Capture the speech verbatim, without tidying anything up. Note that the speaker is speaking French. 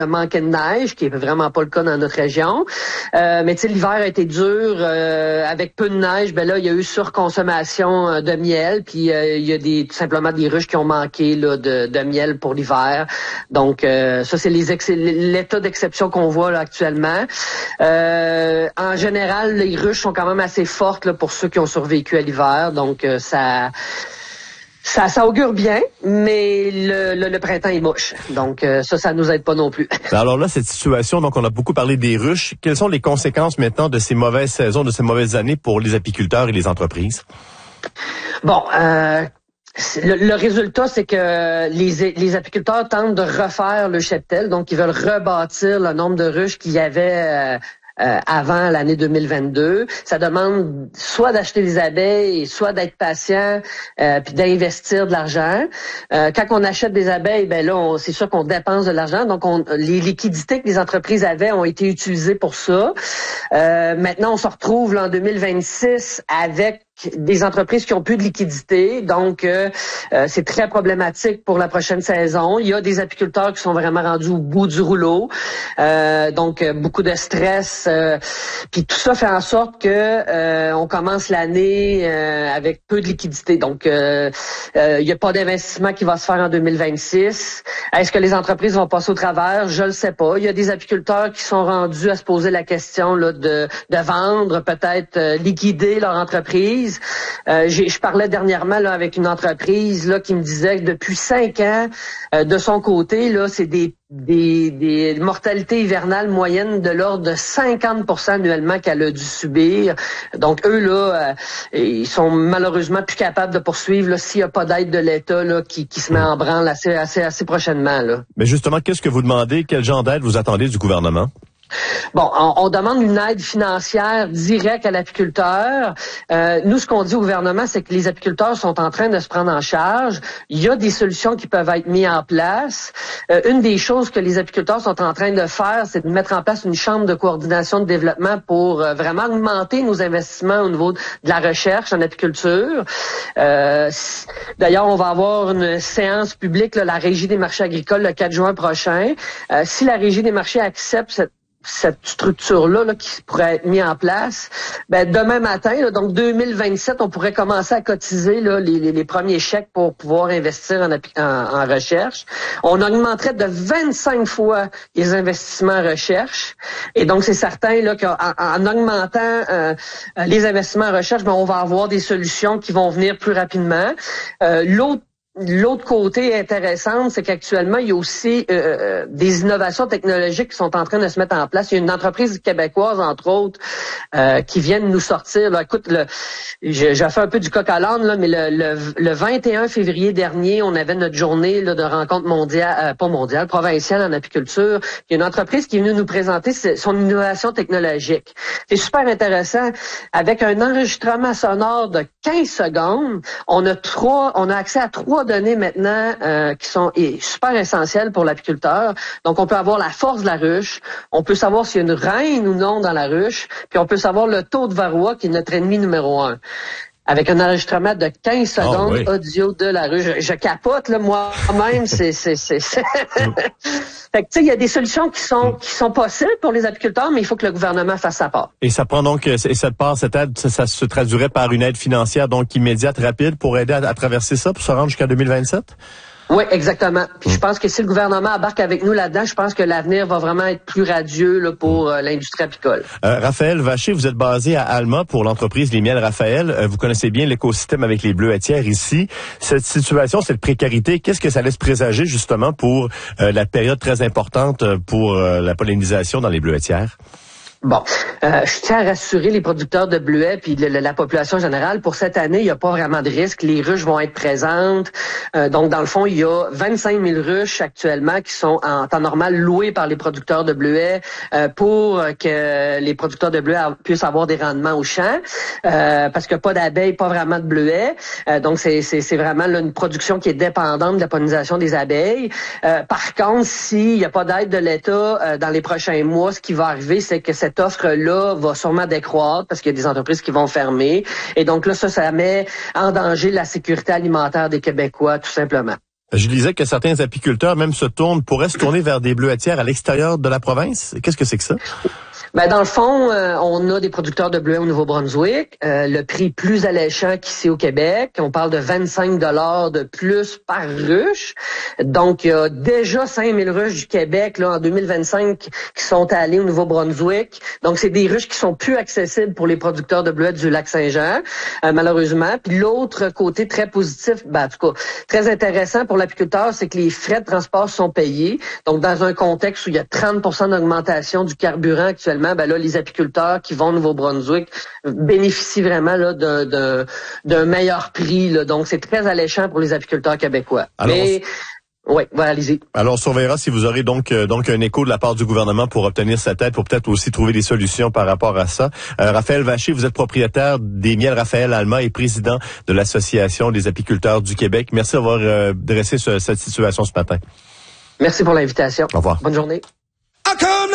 manquait de neige, qui est vraiment pas le cas dans notre région. Euh, mais tu sais, l'hiver a été dur, euh, avec peu de neige. Ben là, il y a eu surconsommation euh, de miel, puis euh, il y a des tout simplement des ruches qui ont manqué là, de, de miel pour l'hiver. Donc euh, ça, c'est les ex- l'état d'exception qu'on voit là, actuellement. Euh, en général, les ruches sont quand même assez fortes là, pour ceux qui ont survécu à l'hiver. Donc euh, ça. Ça, ça augure bien, mais le, le, le printemps est mouche. Donc euh, ça, ça nous aide pas non plus. Alors là, cette situation, donc on a beaucoup parlé des ruches. Quelles sont les conséquences maintenant de ces mauvaises saisons, de ces mauvaises années pour les apiculteurs et les entreprises? Bon, euh, le, le résultat, c'est que les, les apiculteurs tentent de refaire le cheptel. Donc, ils veulent rebâtir le nombre de ruches qu'il y avait... Euh, Euh, avant l'année deux mille vingt-deux. Ça demande soit d'acheter des abeilles, soit d'être patient, euh, puis d'investir de l'argent. Euh, quand on achète des abeilles, ben là, on, c'est sûr qu'on dépense de l'argent. Donc, on, les liquidités que les entreprises avaient ont été utilisées pour ça. Euh, maintenant, on se retrouve là, en deux mille vingt-six avec des entreprises qui ont plus de liquidité, donc euh, euh, c'est très problématique pour la prochaine saison. Il y a des apiculteurs qui sont vraiment rendus au bout du rouleau, euh, donc euh, beaucoup de stress. Euh, puis tout ça fait en sorte que euh, on commence l'année euh, avec peu de liquidité. Donc euh, euh, il n'y a pas d'investissement qui va se faire en deux mille vingt-six. Est-ce que les entreprises vont passer au travers? Je le sais pas. Il y a des apiculteurs qui sont rendus à se poser la question là, de, de vendre, peut-être euh, liquider leur entreprise. Euh, j'ai, je parlais dernièrement là, avec une entreprise là, qui me disait que depuis cinq ans, euh, de son côté, là, c'est des, des, des mortalités hivernales moyennes de l'ordre de cinquante pour cent annuellement qu'elle a dû subir. Donc, eux, là, euh, ils sont malheureusement plus capables de poursuivre là, s'il n'y a pas d'aide de l'État là, qui, qui se met en branle assez, assez, assez prochainement. Là. Mais justement, qu'est-ce que vous demandez? Quel genre d'aide vous attendez du gouvernement? Bon, on, on demande une aide financière directe à l'apiculteur. Euh, nous, ce qu'on dit au gouvernement, c'est que les apiculteurs sont en train de se prendre en charge. Il y a des solutions qui peuvent être mises en place. Euh, une des choses que les apiculteurs sont en train de faire, c'est de mettre en place une chambre de coordination de développement pour euh, vraiment augmenter nos investissements au niveau de la recherche en apiculture. Euh, d'ailleurs, on va avoir une séance publique, là, la Régie des marchés agricoles, le quatre juin prochain. Euh, si la Régie des marchés accepte cette cette structure-là là, qui pourrait être mise en place, ben demain matin, là, donc deux mille vingt-sept, on pourrait commencer à cotiser là, les, les, les premiers chèques pour pouvoir investir en, en, en recherche. On augmenterait de vingt-cinq fois les investissements en recherche. Et donc, c'est certain là, qu'en en augmentant euh, les investissements en recherche, ben, on va avoir des solutions qui vont venir plus rapidement. Euh, l'autre L'autre côté intéressant, c'est qu'actuellement, il y a aussi euh, des innovations technologiques qui sont en train de se mettre en place. Il y a une entreprise québécoise, entre autres, euh, qui vient de nous sortir. Là, écoute, le, j'ai, j'ai fait un peu du coq à l'âne, là, mais le, le, le vingt et un février dernier, on avait notre journée là, de rencontre mondiale, euh, pas mondiale, provinciale en apiculture. Il y a une entreprise qui est venue nous présenter son innovation technologique. C'est super intéressant. Avec un enregistrement sonore de quinze secondes, on a trois, on a accès à trois données maintenant euh, qui sont et, super essentielles pour l'apiculteur. Donc, on peut avoir la force de la ruche, on peut savoir s'il y a une reine ou non dans la ruche, puis on peut savoir le taux de varroa qui est notre ennemi numéro un. Avec un enregistrement de quinze secondes oh, oui. audio de la ruche. Je, je capote, là, moi-même, c'est... c'est, c'est, c'est... Fait que, tu sais, il y a des solutions qui sont qui sont possibles pour les apiculteurs, mais il faut que le gouvernement fasse sa part. Et ça prend donc, et cette part, cette aide, ça, ça se traduirait par une aide financière, donc immédiate, rapide, pour aider à, à traverser ça, pour se rendre jusqu'à deux mille vingt-sept? Oui, exactement. Puis mmh. je pense que si le gouvernement embarque avec nous là-dedans, je pense que l'avenir va vraiment être plus radieux là, pour euh, l'industrie apicole. Euh, Raphaël Vacher, vous êtes basé à Alma pour l'entreprise Les Miels Raphaël. Euh, vous connaissez bien l'écosystème avec les bleuetières ici. Cette situation, cette précarité, qu'est-ce que ça laisse présager justement pour euh, la période très importante pour euh, la pollinisation dans les bleuetières? Bon, euh, je tiens à rassurer les producteurs de bleuets puis le, la population générale. Pour cette année, il n'y a pas vraiment de risque. Les ruches vont être présentes. Euh, donc, dans le fond, il y a vingt-cinq mille ruches actuellement qui sont en temps normal louées par les producteurs de bleuets euh, pour que les producteurs de bleuets puissent avoir des rendements au champ. Euh, parce que pas d'abeilles, pas vraiment de bleuets. Euh, donc, c'est, c'est, c'est vraiment là, une production qui est dépendante de la pollinisation des abeilles. Euh, par contre, s'il n'y a pas d'aide de l'État euh, dans les prochains mois, ce qui va arriver, c'est que cette Cette offre-là va sûrement décroître parce qu'il y a des entreprises qui vont fermer. Et donc là, ça, ça met en danger la sécurité alimentaire des Québécois, tout simplement. Je lisais que certains apiculteurs même se tournent, pourraient se tourner vers des bleuetières à l'extérieur de la province. Qu'est-ce que c'est que ça? Ben dans le fond, euh, on a des producteurs de bleuets au Nouveau-Brunswick. Euh, le prix plus alléchant qu'ici au Québec. On parle de vingt-cinq dollars de plus par ruche. Donc, il y a déjà cinq mille ruches du Québec là en deux mille vingt-cinq qui sont allées au Nouveau-Brunswick. Donc, c'est des ruches qui sont plus accessibles pour les producteurs de bleuets du Lac-Saint-Jean, euh, malheureusement. Puis l'autre côté très positif, ben, en tout cas, très intéressant pour l'apiculteur, c'est que les frais de transport sont payés. Donc, dans un contexte où il y a trente pour cent d'augmentation du carburant actuellement, ben là, les apiculteurs qui vont au Nouveau-Brunswick bénéficient vraiment là d'un, d'un, d'un meilleur prix. Là. Donc, c'est très alléchant pour les apiculteurs québécois. Alors, Mais oui, voilà, allez-y. Alors, on surveillera si vous aurez donc euh, donc un écho de la part du gouvernement pour obtenir cette aide, pour peut-être aussi trouver des solutions par rapport à ça. Euh, Raphaël Vacher, vous êtes propriétaire des miels Raphaël Alma et président de l'Association des apiculteurs du Québec. Merci d'avoir euh, dressé ce, cette situation ce matin. Merci pour l'invitation. Au revoir. Bonne journée.